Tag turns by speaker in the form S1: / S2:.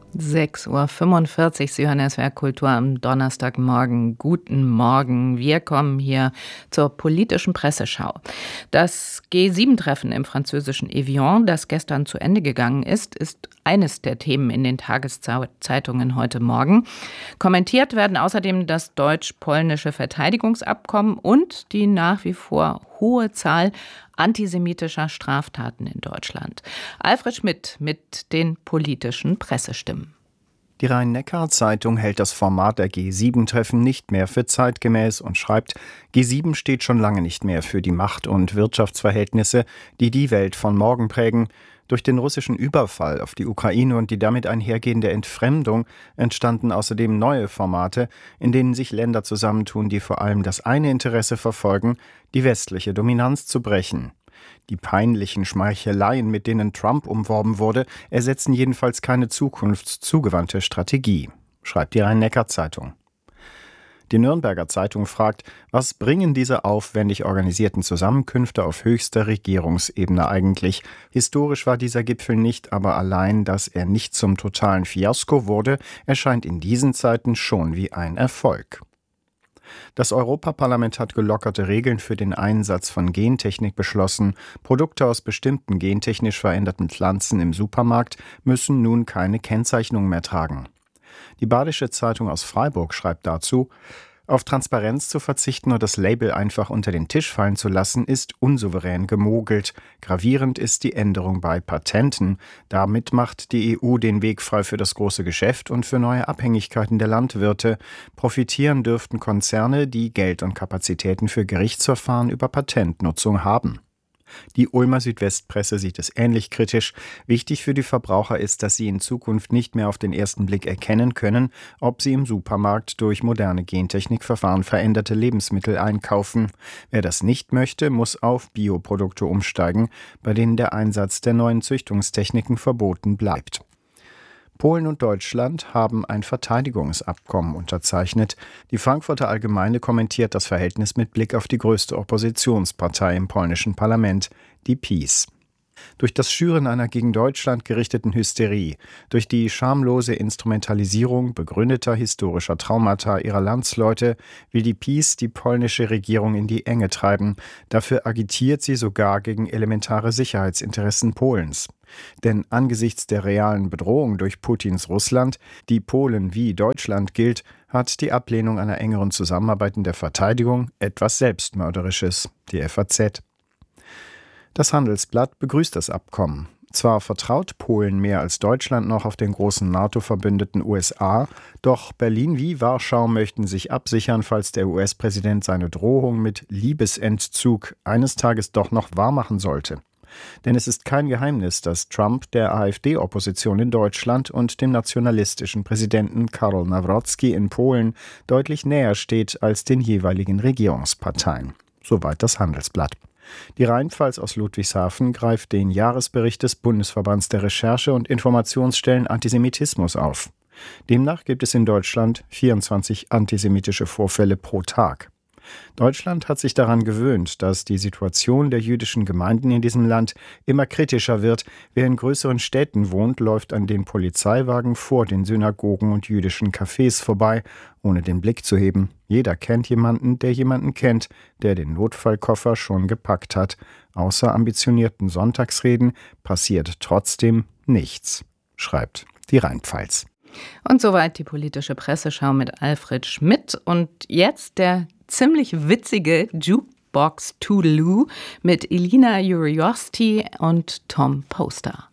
S1: 6:45 Uhr, Sie hören SWR Kultur am Donnerstagmorgen. Guten Morgen. Wir kommen hier zur politischen Presseschau. Das G7-Treffen im französischen Evian, das gestern zu Ende gegangen ist eines der Themen in den Tageszeitungen heute Morgen. Kommentiert werden außerdem das deutsch-polnische Verteidigungsabkommen und die nach wie vor hohe Zahl antisemitischer Straftaten in Deutschland. Alfred Schmidt mit den politischen Pressestimmen.
S2: Die Rhein-Neckar-Zeitung hält das Format der G7-Treffen nicht mehr für zeitgemäß und schreibt, G7 steht schon lange nicht mehr für die Macht- und Wirtschaftsverhältnisse, die die Welt von morgen prägen. Durch den russischen Überfall auf die Ukraine und die damit einhergehende Entfremdung entstanden außerdem neue Formate, in denen sich Länder zusammentun, die vor allem das eine Interesse verfolgen, die westliche Dominanz zu brechen. Die peinlichen Schmeicheleien, mit denen Trump umworben wurde, ersetzen jedenfalls keine zukunftszugewandte Strategie, schreibt die Rhein-Neckar-Zeitung. Die Nürnberger Zeitung fragt, was bringen diese aufwendig organisierten Zusammenkünfte auf höchster Regierungsebene eigentlich? Historisch war dieser Gipfel nicht, aber allein, dass er nicht zum totalen Fiasko wurde, erscheint in diesen Zeiten schon wie ein Erfolg. Das Europaparlament hat gelockerte Regeln für den Einsatz von Gentechnik beschlossen. Produkte aus bestimmten gentechnisch veränderten Pflanzen im Supermarkt müssen nun keine Kennzeichnung mehr tragen. Die Badische Zeitung aus Freiburg schreibt dazu, auf Transparenz zu verzichten und das Label einfach unter den Tisch fallen zu lassen, ist unsouverän gemogelt. Gravierend ist die Änderung bei Patenten. Damit macht die EU den Weg frei für das große Geschäft und für neue Abhängigkeiten der Landwirte. Profitieren dürften Konzerne, die Geld und Kapazitäten für Gerichtsverfahren über Patentnutzung haben. Die Ulmer Südwestpresse sieht es ähnlich kritisch. Wichtig für die Verbraucher ist, dass sie in Zukunft nicht mehr auf den ersten Blick erkennen können, ob sie im Supermarkt durch moderne Gentechnikverfahren veränderte Lebensmittel einkaufen. Wer das nicht möchte, muss auf Bioprodukte umsteigen, bei denen der Einsatz der neuen Züchtungstechniken verboten bleibt. Polen und Deutschland haben ein Verteidigungsabkommen unterzeichnet. Die Frankfurter Allgemeine kommentiert das Verhältnis mit Blick auf die größte Oppositionspartei im polnischen Parlament, die PiS. Durch das Schüren einer gegen Deutschland gerichteten Hysterie, durch die schamlose Instrumentalisierung begründeter historischer Traumata ihrer Landsleute will die PiS die polnische Regierung in die Enge treiben. Dafür agitiert sie sogar gegen elementare Sicherheitsinteressen Polens. Denn angesichts der realen Bedrohung durch Putins Russland, die Polen wie Deutschland gilt, hat die Ablehnung einer engeren Zusammenarbeit in der Verteidigung etwas Selbstmörderisches, die FAZ. Das Handelsblatt begrüßt das Abkommen. Zwar vertraut Polen mehr als Deutschland noch auf den großen NATO-Verbündeten USA, doch Berlin wie Warschau möchten sich absichern, falls der US-Präsident seine Drohung mit Liebesentzug eines Tages doch noch wahrmachen sollte. Denn es ist kein Geheimnis, dass Trump der AfD-Opposition in Deutschland und dem nationalistischen Präsidenten Karol Nawrocki in Polen deutlich näher steht als den jeweiligen Regierungsparteien. Soweit das Handelsblatt. Die Rheinpfalz aus Ludwigshafen greift den Jahresbericht des Bundesverbands der Recherche- und Informationsstellen Antisemitismus auf. Demnach gibt es in Deutschland 24 antisemitische Vorfälle pro Tag. Deutschland hat sich daran gewöhnt, dass die Situation der jüdischen Gemeinden in diesem Land immer kritischer wird. Wer in größeren Städten wohnt, läuft an den Polizeiwagen vor den Synagogen und jüdischen Cafés vorbei, ohne den Blick zu heben. Jeder kennt jemanden, der jemanden kennt, der den Notfallkoffer schon gepackt hat. Außer ambitionierten Sonntagsreden passiert trotzdem nichts, schreibt die Rheinpfalz.
S1: Und soweit die politische Presseschau mit Alfred Schmidt. Und jetzt der ziemlich witzige Jukebox Toodaloo mit Elina Uriosty und Tom Poster.